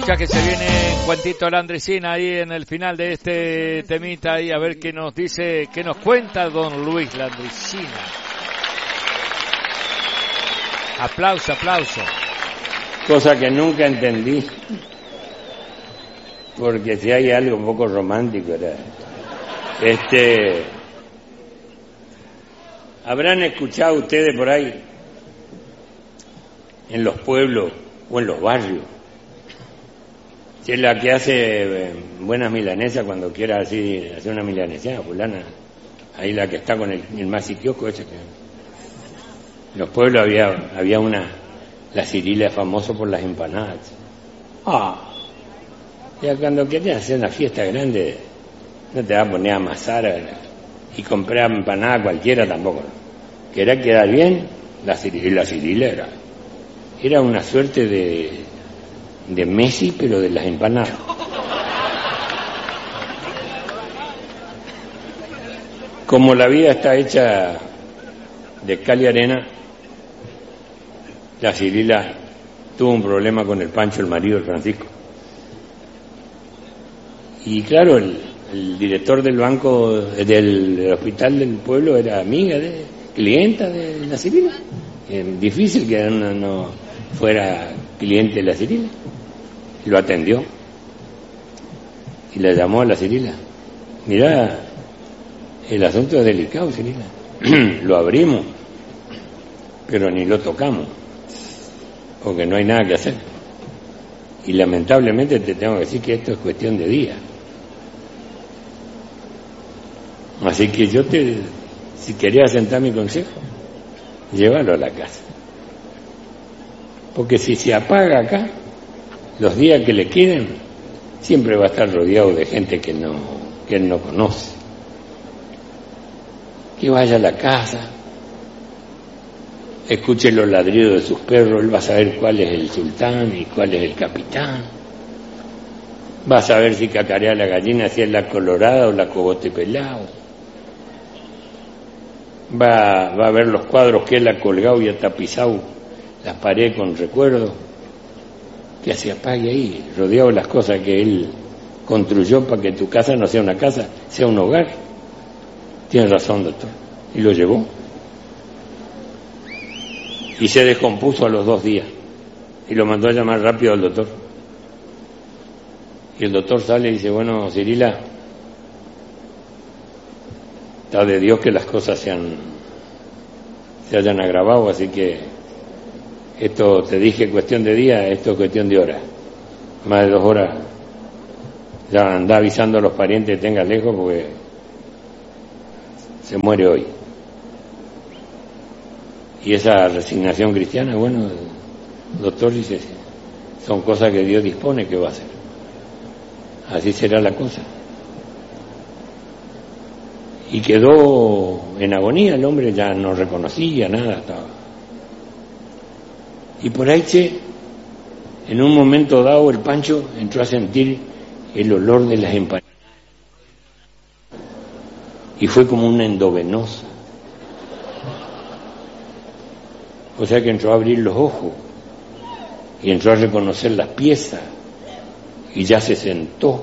Paucha que se viene en cuantito la Andresina ahí en el final de este temita y a ver qué nos dice, qué nos cuenta don Luis Landricina. Aplauso, aplauso. Cosa que nunca entendí, porque si hay algo un poco romántico era ¿habrán escuchado ustedes por ahí en los pueblos o en los barrios? Si es la que hace buenas milanesas cuando quiera así hacer una milanesada, fulana, ahí la que está con el más kiosco ese que en los pueblos había una, la Cirila es famoso por las empanadas. Ya cuando quieres hacer una fiesta grande no te vas a poner a amasar y comprar empanada cualquiera tampoco. ¿Querés quedar bien? La Cirila era una suerte de Messi, pero de las empanadas. Como la vida está hecha de cal y arena, la Cirila tuvo un problema con el Pancho, el marido de Francisco. Y claro, el director del banco, del hospital del pueblo, era amiga, clienta de la Cirila. Es difícil que uno no fuera cliente de la Cirila. Lo atendió y le llamó a la Cirila. Mirá, el asunto es delicado, Cirila. Lo abrimos, pero ni lo tocamos, porque no hay nada que hacer. Y lamentablemente te tengo que decir que esto es cuestión de días. Así que si querías sentar mi consejo, llévalo a la casa. Porque si se apaga acá, los días que le queden, siempre va a estar rodeado de gente que él no conoce. Que vaya a la casa, escuche los ladridos de sus perros, él va a saber cuál es el sultán y cuál es el capitán. Va a saber si cacarea la gallina, si es la colorada o la cogote pelado. Va a ver los cuadros que él ha colgado y ha tapizado las paredes con recuerdos. Que se apague ahí, rodeado de las cosas que él construyó para que tu casa no sea una casa, sea un hogar. Tiene razón, doctor. Y lo llevó. Y se descompuso a los 2 días. Y lo mandó a llamar rápido al doctor. Y el doctor sale y dice, bueno, Cirila, está de Dios que las cosas se hayan agravado, así que esto te dije cuestión de día, esto es cuestión de horas. Más de 2 horas. Ya anda avisando a los parientes que tenga lejos porque se muere hoy. Y esa resignación cristiana, bueno, el doctor dice, son cosas que Dios dispone que va a hacer. Así será la cosa. Y quedó en agonía, el hombre ya no reconocía nada, estaba. Y por ahí, en un momento dado, el Pancho entró a sentir el olor de las empanadas. Y fue como una endovenosa. O sea que entró a abrir los ojos y entró a reconocer las piezas y ya se sentó.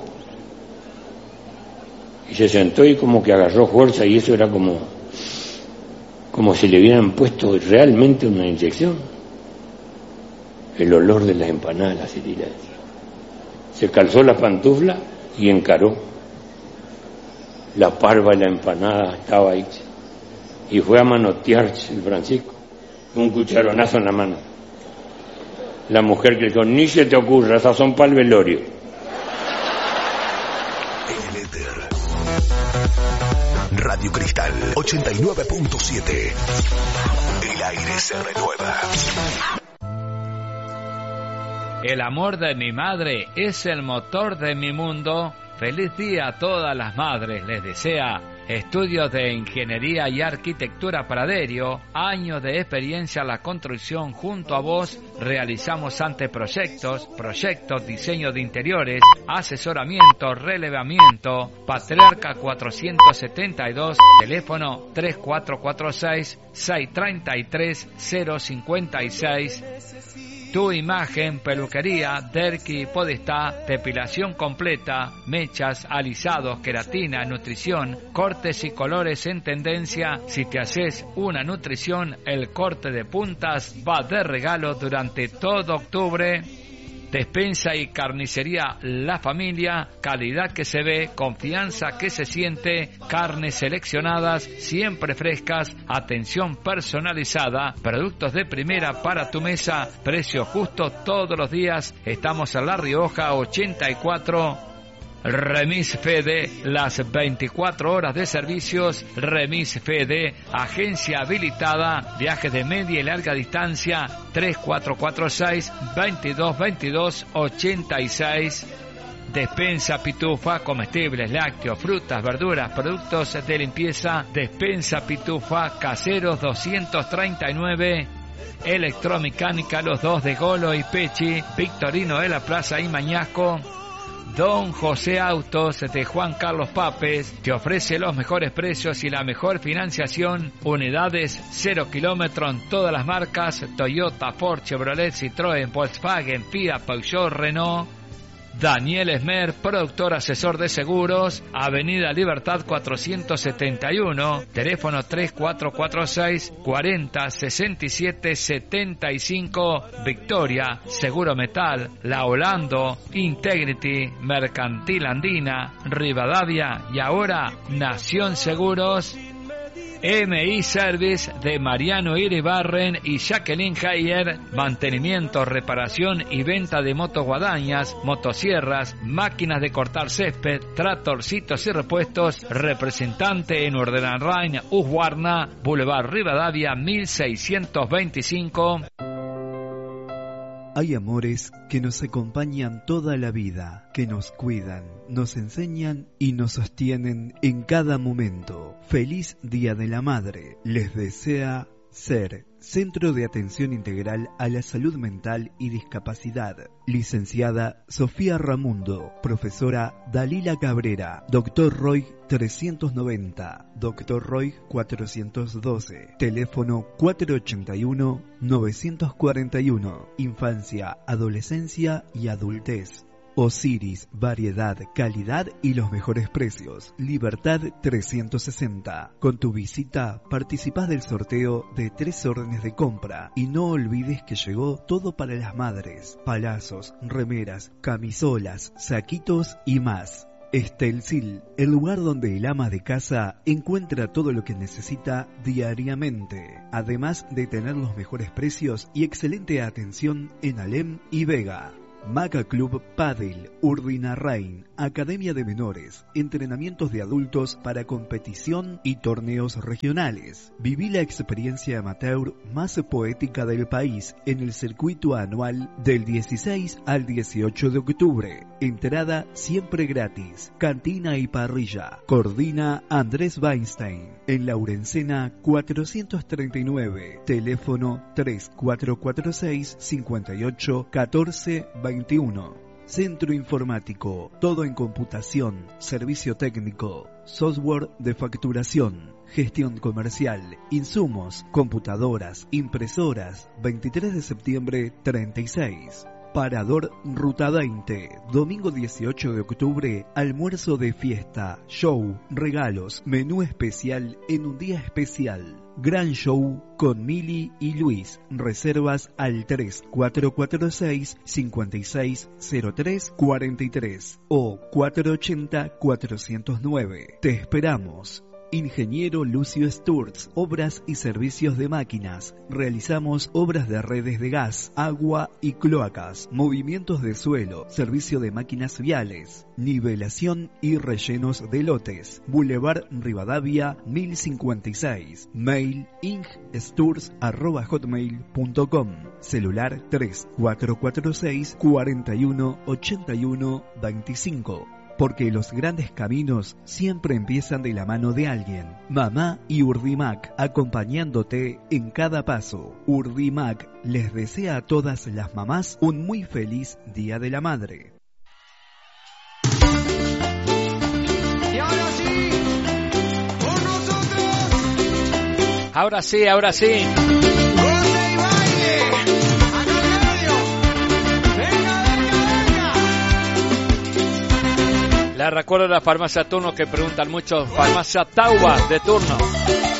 Y se sentó y como que agarró fuerza y eso era como si le hubieran puesto realmente una inyección. El olor de las empanadas, la Cirila. Se calzó la pantufla y encaró. La parva y la empanada estaba ahí. Y fue a manotear el Francisco. Un cucharonazo en la mano. La mujer que dijo, ni se te ocurra, esas son para el velorio. El éter. Radio Cristal 89.7. El aire se renueva. El amor de mi madre es el motor de mi mundo. Feliz día a todas las madres, les desea Estudios de Ingeniería y Arquitectura Praderio, años de experiencia en la construcción junto a vos. Realizamos anteproyectos, proyectos, diseño de interiores, asesoramiento, relevamiento. Patriarca 472, teléfono 3446-633-056. Tu Imagen, peluquería, Derki Podestá, depilación completa, mechas, alisados, queratina, nutrición, cortes y colores en tendencia. Si te haces una nutrición, el corte de puntas va de regalo durante todo octubre. Despensa y carnicería La Familia, calidad que se ve, confianza que se siente, carnes seleccionadas, siempre frescas, atención personalizada, productos de primera para tu mesa, precio justo todos los días. Estamos en La Rioja 84. Remis Fede, las 24 horas de servicios. Remis Fede, agencia habilitada, viajes de media y larga distancia, 3446-2222-86. Despensa Pitufa, comestibles, lácteos, frutas, verduras, productos de limpieza. Despensa Pitufa, Caseros 239. Electromecánica Los Dos de Golo y Pechi, Victorino de la Plaza y Mañasco. Don José Autos de Juan Carlos Papes te ofrece los mejores precios y la mejor financiación. Unidades 0 kilómetros en todas las marcas: Toyota, Ford, Chevrolet, Citroën, Volkswagen, Fiat, Peugeot, Renault. Daniel Esmer, productor asesor de seguros, Avenida Libertad 471, teléfono 3446 40 67 75, Victoria, Seguro Metal, La Holando, Integrity, Mercantil Andina, Rivadavia y ahora Nación Seguros. MI Service de Mariano Iribarren y Jacqueline Heyer, mantenimiento, reparación y venta de motoguadañas, motosierras, máquinas de cortar césped, tractorcitos y repuestos. Representante en Urdenarrain, Ushuarna, Boulevard Rivadavia 1625. Hay amores que nos acompañan toda la vida, que nos cuidan, nos enseñan y nos sostienen en cada momento. Feliz Día de la Madre. Les desea SER, Centro de Atención Integral a la Salud Mental y Discapacidad. Licenciada Sofía Ramundo, profesora Dalila Cabrera, Dr. Roy 390, Dr. Roy 412, teléfono 481-941, infancia, adolescencia y adultez. Osiris, variedad, calidad y los mejores precios. Libertad 360. Con tu visita participás del sorteo de 3 órdenes de compra. Y no olvides que llegó todo para las madres: palazos, remeras, camisolas, saquitos y más. Estelcil, el lugar donde el ama de casa encuentra todo lo que necesita diariamente, además de tener los mejores precios y excelente atención en Alem y Vega. Maca Club Padel, Urdinarrain, Academia de Menores, entrenamientos de adultos para competición y torneos regionales. Viví la experiencia amateur más poética del país en el circuito anual del 16 al 18 de octubre. Entrada siempre gratis. Cantina y parrilla. Coordina Andrés Weinstein. En Laurencena 439. Teléfono 3446 58 14 21. Centro Informático, todo en computación, servicio técnico, software de facturación, gestión comercial, insumos, computadoras, impresoras. 23 de septiembre 36. Parador Ruta 20, domingo 18 de octubre, almuerzo de fiesta, show, regalos, menú especial en un día especial. Gran show con Mili y Luis. Reservas al 3446-560343 o 480-409. Te esperamos. Ingeniero Lucio Sturz, obras y servicios de máquinas. Realizamos obras de redes de gas, agua y cloacas, movimientos de suelo, servicio de máquinas viales, nivelación y rellenos de lotes. Boulevard Rivadavia 1056. Mail ingsturz@hotmail.com. Celular 3446 41 81 25. Porque los grandes caminos siempre empiezan de la mano de alguien. Mamá y Urdimac, acompañándote en cada paso. Urdimac les desea a todas las mamás un muy feliz Día de la Madre. Y ahora sí, con nosotros. Ahora sí, ahora sí. Goce y baile. Acá en radio. Les recuerdo la farmacia turno que preguntan mucho, farmacia Tauba de turno.